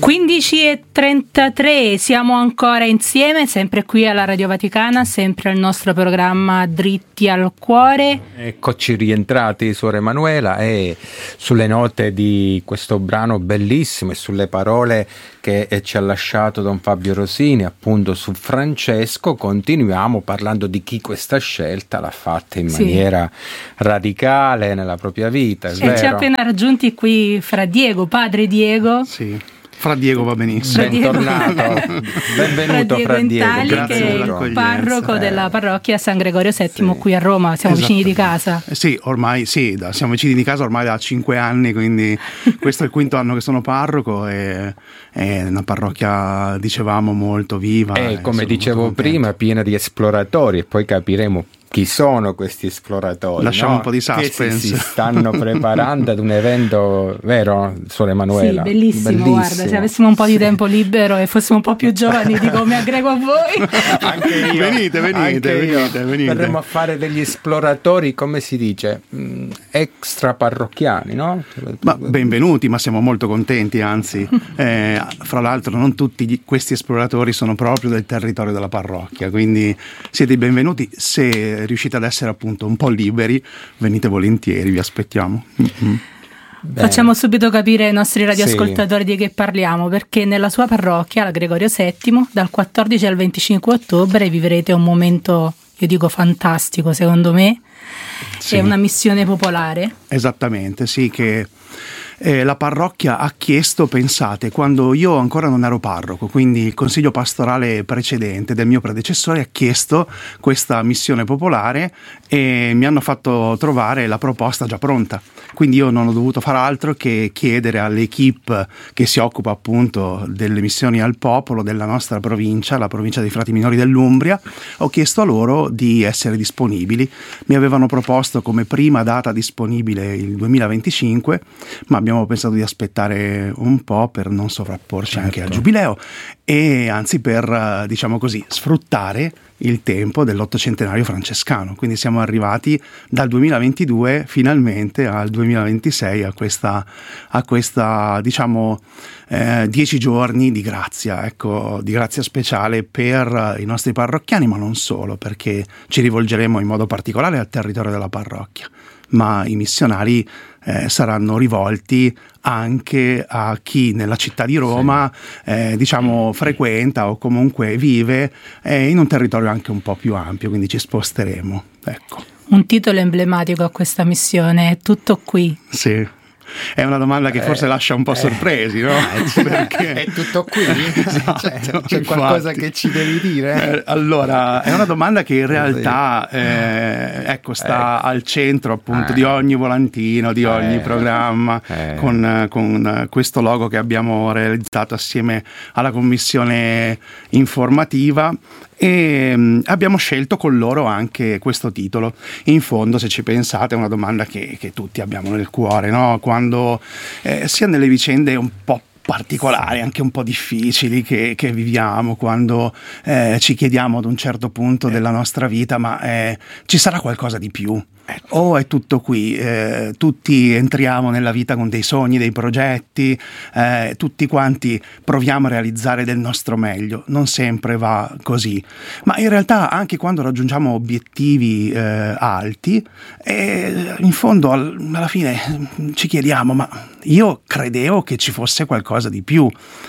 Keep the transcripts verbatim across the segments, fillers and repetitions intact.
quindici e trentatré, siamo ancora insieme, sempre qui alla Radio Vaticana, sempre al nostro programma Dritti al Cuore. Eccoci rientrati, suor Emanuela, e sulle note di questo brano bellissimo e sulle parole che ci ha lasciato Don Fabio Rosini, appunto su Francesco, continuiamo parlando di chi questa scelta l'ha fatta in sì. maniera radicale nella propria vita. È e vero? Ci ha appena raggiunti qui Fra Diego, padre Diego. Sì. Fra Diego va benissimo. Bentornato, benvenuto Fra Diego. Fra Diego Intali, che è il parroco eh. della parrocchia San Gregorio settimo sì. qui a Roma, siamo vicini di casa. Eh sì, ormai sì, da, siamo vicini di casa ormai da cinque anni, quindi questo è il quinto anno che sono parroco e è una parrocchia, dicevamo, molto viva. E come dicevo prima, piena di esploratori, e poi capiremo chi sono questi esploratori. Lasciamo no? un po' di suspense. Che si stanno preparando ad un evento, vero, suor Emanuela? Sì, bellissimo, bellissimo, guarda, se avessimo un po' di sì. tempo libero e fossimo un po' più giovani, dico, mi aggrego a voi. Anche io. Venite, venite, anche venite, io. venite. Verremo a fare degli esploratori, come si dice, extra parrocchiani, no? Ma benvenuti, ma siamo molto contenti, anzi, eh, fra l'altro non tutti questi esploratori sono proprio del territorio della parrocchia, quindi siete benvenuti. Se riuscite ad essere appunto un po' liberi, venite volentieri, vi aspettiamo. Mm-hmm. Facciamo subito capire ai nostri radioascoltatori sì. di che parliamo, perché nella sua parrocchia, la Gregorio settimo, dal quattordici al venticinque ottobre vivrete un momento, io dico fantastico secondo me, sì. è una missione popolare. Esattamente, sì, che Eh, la parrocchia ha chiesto, pensate, quando io ancora non ero parroco, quindi il consiglio pastorale precedente del mio predecessore ha chiesto questa missione popolare e mi hanno fatto trovare la proposta già pronta, quindi io non ho dovuto far altro che chiedere all'equipe che si occupa appunto delle missioni al popolo della nostra provincia, la provincia dei Frati Minori dell'Umbria, ho chiesto a loro di essere disponibili. Mi avevano proposto come prima data disponibile il duemilaventicinque, ma abbiamo Abbiamo pensato di aspettare un po' per non sovrapporci certo. anche al giubileo e anzi per, diciamo così, sfruttare il tempo dell'ottocentenario francescano. Quindi siamo arrivati dal duemilaventidue finalmente al duemilaventisei a questa, a questa diciamo, eh, dieci giorni di grazia, ecco, di grazia speciale per i nostri parrocchiani, ma non solo, perché ci rivolgeremo in modo particolare al territorio della parrocchia, ma i missionari Eh, saranno rivolti anche a chi nella città di Roma sì. eh, diciamo frequenta o comunque vive eh, in un territorio anche un po' più ampio, quindi ci sposteremo, ecco. Un titolo emblematico a questa missione, è tutto qui. Sì. È una domanda che forse eh, lascia un po' sorpresi, eh, no? Perché è tutto qui? Esatto, cioè, c'è infatti. Qualcosa che ci devi dire? Eh, allora, è una domanda che in realtà eh, ecco, sta eh. al centro appunto eh. di ogni volantino, di ogni eh. programma, eh. con, con questo logo che abbiamo realizzato assieme alla commissione informativa. E mh, abbiamo scelto con loro anche questo titolo. In fondo, se ci pensate, è una domanda che, che tutti abbiamo nel cuore, no? Quando eh, sia nelle vicende un po' particolari, anche un po' difficili che, che viviamo, quando eh, ci chiediamo ad un certo punto della nostra vita, ma eh, ci sarà qualcosa di più? O è tutto qui? Eh, tutti entriamo nella vita con dei sogni, dei progetti, eh, tutti quanti proviamo a realizzare del nostro meglio. Non sempre va così, ma in realtà anche quando raggiungiamo obiettivi eh, alti, eh, in fondo al, alla fine ci chiediamo: ma io credevo che ci fosse qualcosa di più.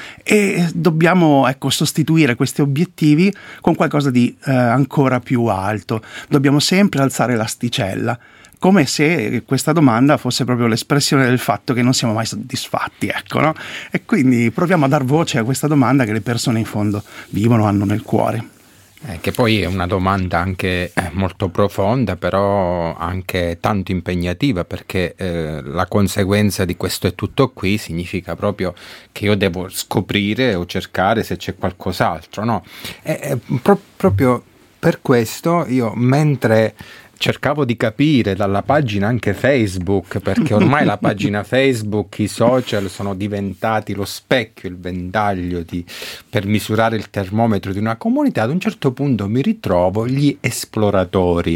E dobbiamo ecco sostituire questi obiettivi con qualcosa di eh, ancora più alto. Dobbiamo sempre alzare l'asticella, come se questa domanda fosse proprio l'espressione del fatto che non siamo mai soddisfatti, ecco, no? E quindi proviamo a dar voce a questa domanda che le persone in fondo vivono, hanno nel cuore. Eh, che poi è una domanda anche molto profonda, però anche tanto impegnativa, perché eh, la conseguenza di questo è tutto qui significa proprio che io devo scoprire o cercare se c'è qualcos'altro, no? E, e pro- proprio per questo io, mentre cercavo di capire dalla pagina anche Facebook, perché ormai la pagina Facebook, i social sono diventati lo specchio, il ventaglio di, per misurare il termometro di una comunità. Ad un certo punto mi ritrovo gli esploratori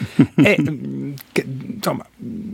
e che, insomma,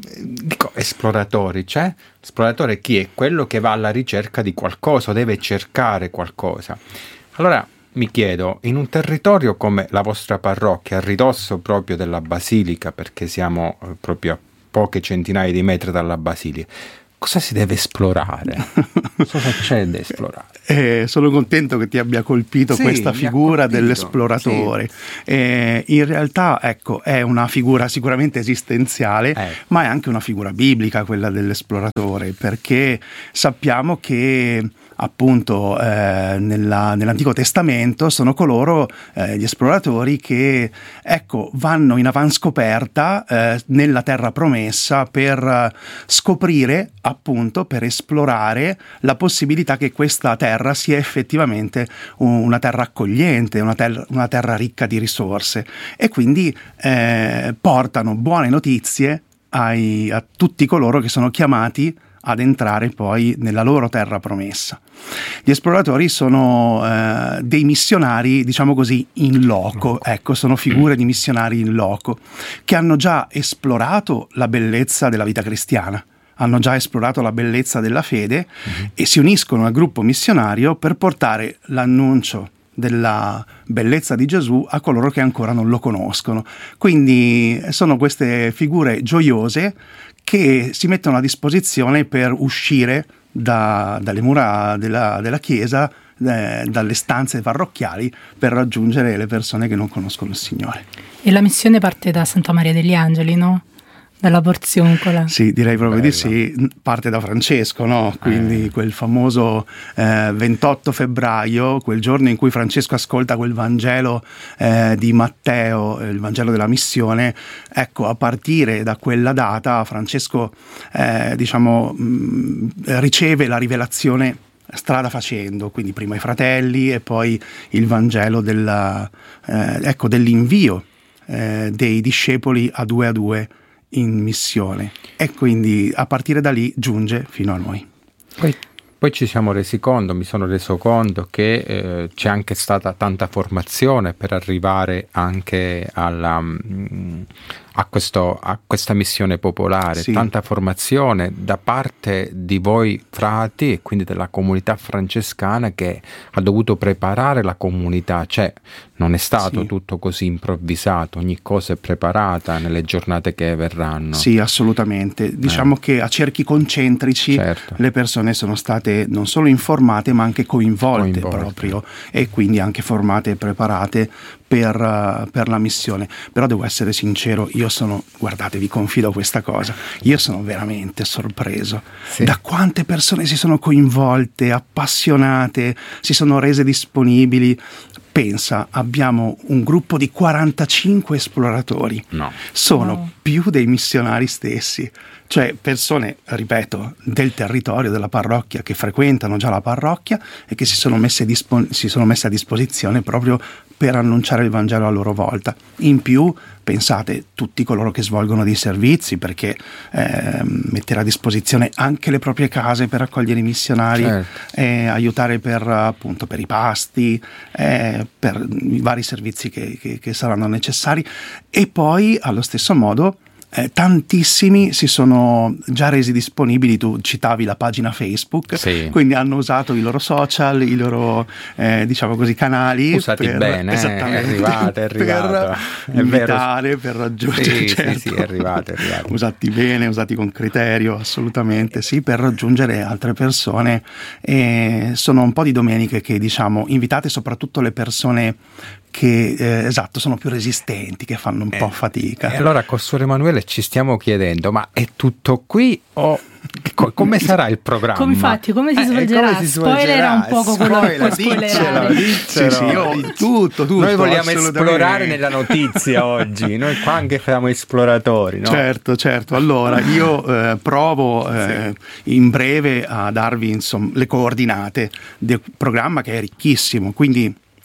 dico esploratori, cioè esploratore chi è? Quello che va alla ricerca di qualcosa, deve cercare qualcosa. Allora mi chiedo, in un territorio come la vostra parrocchia, a ridosso proprio della basilica, perché siamo eh, proprio a poche centinaia di metri dalla basilica, cosa si deve esplorare? Cosa c'è da esplorare? Eh, sono contento che ti abbia colpito sì, questa figura colpito. dell'esploratore. Sì. Eh, in realtà, ecco, è una figura sicuramente esistenziale, eh. ma è anche una figura biblica quella dell'esploratore, perché sappiamo che appunto eh, nella, nell'Antico Testamento sono coloro, eh, gli esploratori, che ecco vanno in avanscoperta eh, nella terra promessa per uh, scoprire, appunto, per esplorare la possibilità che questa terra sia effettivamente un, una terra accogliente, una, ter- una terra ricca di risorse, e quindi eh, portano buone notizie ai, a tutti coloro che sono chiamati ad entrare poi nella loro terra promessa. Gli esploratori sono eh, dei missionari, diciamo così, in loco, ecco, sono figure di missionari in loco che hanno già esplorato la bellezza della vita cristiana, hanno già esplorato la bellezza della fede uh-huh. e si uniscono al gruppo missionario per portare l'annuncio della bellezza di Gesù a coloro che ancora non lo conoscono. Quindi sono queste figure gioiose che si mettono a disposizione per uscire da, dalle mura della, della chiesa, eh, dalle stanze parrocchiali, per raggiungere le persone che non conoscono il Signore. E la missione parte da Santa Maria degli Angeli, no? Dalla Porziuncola. Sì, direi proprio Bella. di sì, parte da Francesco, no? Quindi eh. quel famoso eh, ventotto febbraio, quel giorno in cui Francesco ascolta quel Vangelo eh, di Matteo, il Vangelo della missione. Ecco, a partire da quella data Francesco eh, diciamo mh, riceve la rivelazione strada facendo, quindi prima i fratelli e poi il Vangelo della, eh, ecco, dell'invio eh, dei discepoli a due a due in missione, e quindi a partire da lì giunge fino a noi. Poi, poi ci siamo resi conto, mi sono reso conto che eh, c'è anche stata tanta formazione per arrivare anche alla, mh, a, questo, a questa missione popolare, sì. Tanta formazione da parte di voi frati e quindi della comunità francescana, che ha dovuto preparare la comunità, cioè non è stato sì. tutto così improvvisato, ogni cosa è preparata nelle giornate che verranno. Sì, assolutamente. Diciamo eh. che a cerchi concentrici certo. le persone sono state non solo informate ma anche coinvolte, coinvolte. proprio, e quindi anche formate e preparate per, uh, per la missione. Però devo essere sincero, io sono, guardate, vi confido questa cosa, io sono veramente sorpreso sì. da quante persone si sono coinvolte, appassionate, si sono rese disponibili. Pensa, abbiamo un gruppo di quarantacinque esploratori, no. sono no. più dei missionari stessi, cioè persone, ripeto, del territorio, della parrocchia, che frequentano già la parrocchia e che si sono messe, dispo- si sono messe a disposizione proprio per annunciare il Vangelo a loro volta. In più, pensate, tutti coloro che svolgono dei servizi, perché eh, mettere a disposizione anche le proprie case per accogliere i missionari, certo. eh, aiutare per, appunto, per i pasti, eh, per i vari servizi che, che, che saranno necessari, e poi allo stesso modo Eh, tantissimi si sono già resi disponibili. Tu citavi la pagina Facebook, sì. quindi hanno usato i loro social, i loro eh, diciamo così canali usati per, bene, esattamente, è arrivato, è arrivato. per è invitare, per raggiungere, sì, certo. sì, sì, è arrivato, è arrivato. Usati bene, usati con criterio, assolutamente sì, per raggiungere altre persone. E sono un po' di domeniche che, diciamo, invitate soprattutto le persone che eh, esatto sono più resistenti, che fanno un eh, po' fatica. E allora con Suor Emanuele ci stiamo chiedendo, ma è tutto qui o co- come sarà il programma? Come infatti, come si svolgerà? Eh, come si svolgerà? Spoiler un poco quello che puoi spoilerare. Sì, sì, io, tutto, tutto. Noi vogliamo esplorare nella notizia oggi, noi qua anche siamo esploratori, no? Certo, certo. Allora io eh, provo eh, sì. in breve a darvi, insomma, le coordinate del programma, che è ricchissimo, quindi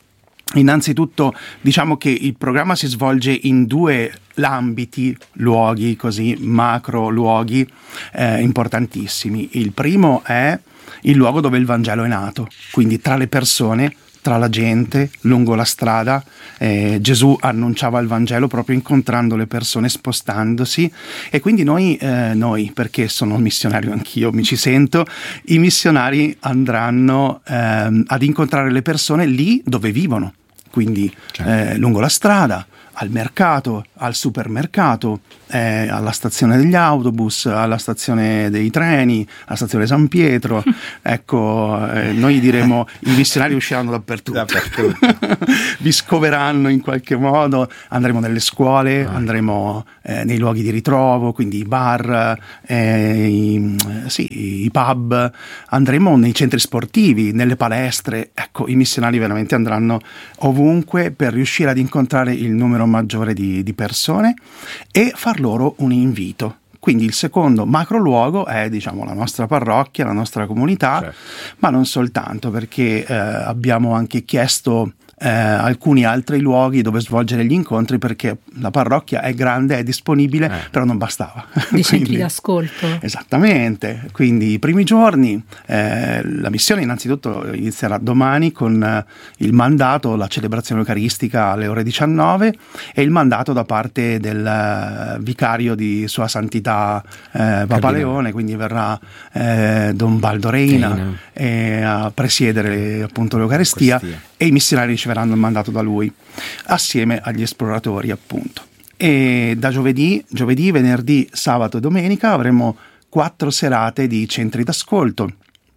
Innanzitutto diciamo che il programma si svolge in due ambiti, luoghi così, macro luoghi eh, importantissimi. Il primo è il luogo dove il Vangelo è nato, quindi tra le persone, tra la gente, lungo la strada. Eh, Gesù annunciava il Vangelo proprio incontrando le persone, spostandosi, e quindi noi, eh, noi perché sono missionario anch'io, mi ci sento, i missionari andranno eh, ad incontrare le persone lì dove vivono, quindi eh, lungo la strada, al mercato, al supermercato, eh, alla stazione degli autobus, alla stazione dei treni, alla stazione San Pietro. Ecco, eh, noi diremo i missionari usciranno dappertutto, dappertutto. Vi scoveranno in qualche modo, andremo nelle scuole, ah. andremo eh, nei luoghi di ritrovo, quindi i bar, eh, i, sì, i pub, andremo nei centri sportivi, nelle palestre. Ecco, i missionari veramente andranno ovunque per riuscire ad incontrare il numero maggiore di, di persone e far loro un invito. Quindi il secondo macro luogo è, diciamo, la nostra parrocchia, la nostra comunità, certo. ma non soltanto, perché eh, abbiamo anche chiesto eh, alcuni altri luoghi dove svolgere gli incontri, perché la parrocchia è grande, è disponibile, eh. però non bastava. Di centri di ascolto. Esattamente, quindi i primi giorni, eh, la missione innanzitutto inizierà domani con eh, il mandato, la celebrazione eucaristica alle ore diciannove e il mandato da parte del eh, vicario di Sua Santità eh, Papa Leone, quindi verrà eh, Don Baldo Reina eh, a presiedere appunto l'Eucaristia e i missionari riceveranno il mandato da lui assieme agli esploratori appunto. E da giovedì, giovedì, venerdì, sabato e domenica avremo quattro serate di centri d'ascolto,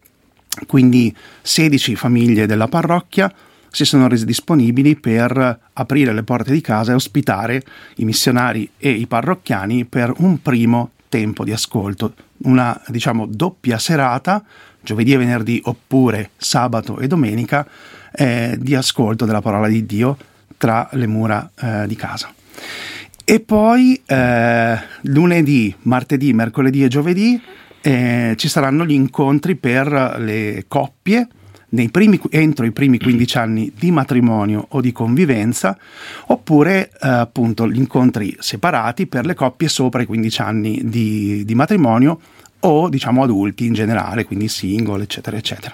quindi sedici famiglie della parrocchia si sono resi disponibili per aprire le porte di casa e ospitare i missionari e i parrocchiani per un primo tempo di ascolto, una diciamo doppia serata, giovedì e venerdì oppure sabato e domenica, eh, di ascolto della parola di Dio tra le mura eh, di casa. E poi eh, lunedì, martedì, mercoledì e giovedì eh, ci saranno gli incontri per le coppie nei primi, entro i primi quindici anni di matrimonio o di convivenza, oppure eh, appunto gli incontri separati per le coppie sopra i quindici anni di, di matrimonio o diciamo adulti in generale, quindi single eccetera eccetera.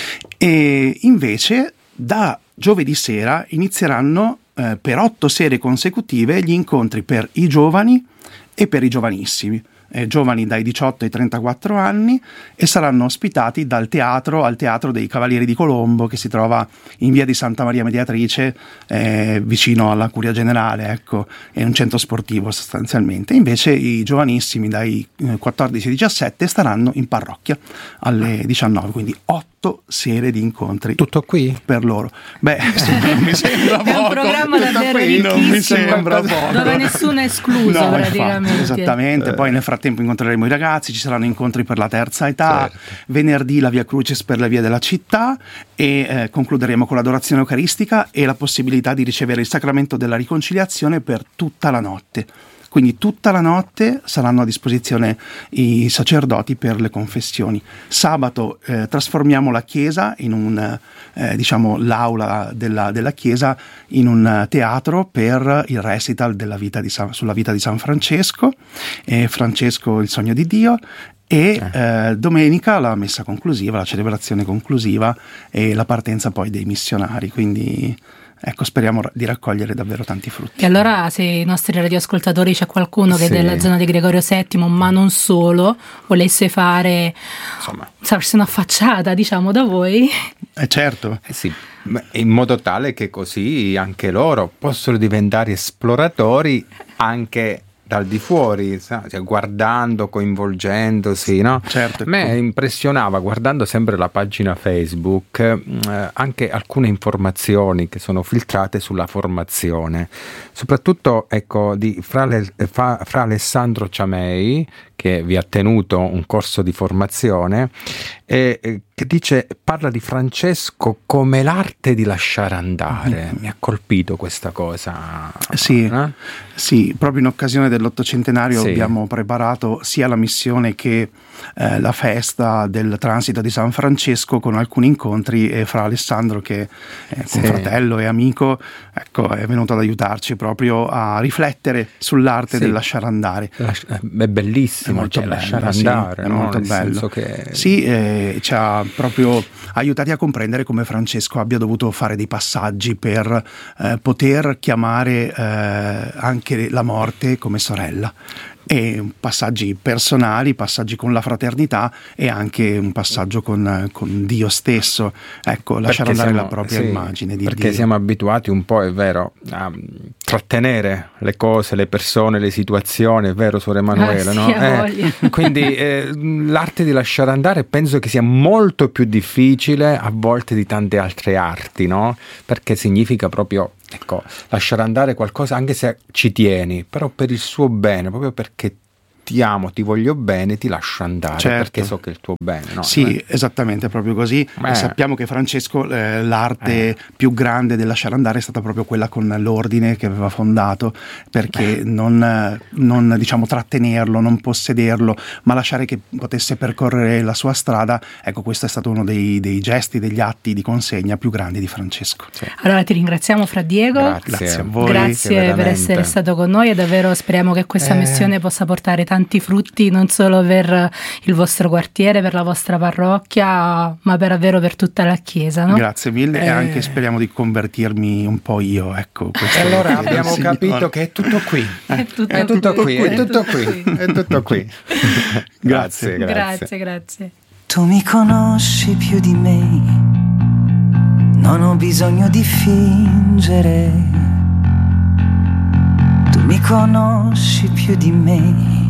E invece da giovedì sera inizieranno eh, per otto sere consecutive gli incontri per i giovani e per i giovanissimi. Eh, giovani dai diciotto ai trentaquattro anni, e saranno ospitati dal teatro al Teatro dei Cavalieri di Colombo, che si trova in via di Santa Maria Mediatrice, eh, vicino alla Curia Generale, ecco, è un centro sportivo sostanzialmente. Invece i giovanissimi dai eh, quattordici ai diciassette staranno in parrocchia alle diciannove, quindi otto sere di incontri. Tutto qui? Per loro. Beh, non mi sembra poco. È un programma davvero ricchissimo, non mi sembra poco. Dove nessuno è escluso, no, praticamente. Infatti, esattamente, eh. Poi nel frattempo incontreremo i ragazzi, ci saranno incontri per la terza età, certo. Venerdì la Via Crucis per le vie della città e eh, concluderemo con l'adorazione eucaristica e la possibilità di ricevere il sacramento della riconciliazione per tutta la notte. Quindi tutta la notte saranno a disposizione i sacerdoti per le confessioni. Sabato eh, trasformiamo la chiesa in un, eh, diciamo, l'aula della, della chiesa in un teatro per il recital della vita di San, sulla vita di San Francesco, e Francesco il sogno di Dio, e eh, domenica la messa conclusiva, la celebrazione conclusiva e la partenza poi dei missionari. Quindi ecco, speriamo di raccogliere davvero tanti frutti. E allora, se i nostri radioascoltatori c'è qualcuno che sì. è della zona di Gregorio settimo, ma non solo, volesse fare, insomma, farsi una facciata, diciamo, da voi. Eh certo. Eh sì, in modo tale che così anche loro possono diventare esploratori anche dal di fuori, cioè, guardando, coinvolgendosi, no? Certo. A me impressionava, guardando sempre la pagina Facebook, eh, anche alcune informazioni che sono filtrate sulla formazione, soprattutto ecco di fra, le, fra, fra Alessandro Ciamei, che vi ha tenuto un corso di formazione, e, e, che dice, parla di Francesco come l'arte di lasciare andare. Mm-hmm. Mi ha colpito questa cosa. Sì, eh? sì, proprio in occasione dell'ottocentenario sì. abbiamo preparato sia la missione che eh, la festa del transito di San Francesco, con alcuni incontri, e fra Alessandro, che è sì. un fratello e amico, ecco, è venuto ad aiutarci proprio a riflettere sull'arte sì. del lasciare andare. È bellissimo, è molto cioè, bello, lasciare sì, andare, è no? molto Nel bello. Che... Sì, eh, ci ha proprio aiutati a comprendere come Francesco abbia dovuto fare dei passaggi per eh, poter chiamare eh, anche la morte come sorella. E passaggi personali, passaggi con la fraternità e anche un passaggio con, con Dio stesso, ecco, lasciare perché andare siamo, la propria sì, immagine di perché Dio. siamo abituati un po', è vero, a trattenere le cose, le persone, le situazioni, è vero, Suor Emanuela, ah, no? Sì, eh, quindi eh, l'arte di lasciare andare penso che sia molto più difficile a volte di tante altre arti, no? Perché significa proprio, ecco, lasciare andare qualcosa anche se ci tieni, però per il suo bene, proprio perché ti amo, ti voglio bene, ti lascio andare, certo. perché so che è il tuo bene. No? Sì, eh. esattamente, proprio così. Eh. Sappiamo che Francesco, eh, l'arte eh. più grande del lasciare andare è stata proprio quella con l'ordine che aveva fondato, perché eh. non, non diciamo trattenerlo, non possederlo, ma lasciare che potesse percorrere la sua strada. Ecco, questo è stato uno dei, dei gesti, degli atti di consegna più grandi di Francesco. Sì. Allora ti ringraziamo, Fra Diego. Grazie, Grazie a voi. Grazie per essere stato con noi, e davvero speriamo che questa eh. missione possa portare tanti frutti, non solo per il vostro quartiere, per la vostra parrocchia, ma per davvero per tutta la Chiesa, no? Grazie mille eh. e anche speriamo di convertirmi un po' io, ecco. E allora abbiamo capito che è tutto qui. È tutto, è tutto qui, qui, è tutto qui, è tutto qui. Grazie, grazie. Grazie, grazie. Tu mi conosci più di me, non ho bisogno di fingere. Tu mi conosci più di me,